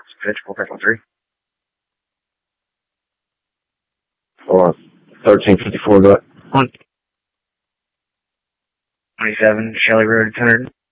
Pitch, 4.3. Hold on. 1354, go ahead. 27, Shelley Road, 100.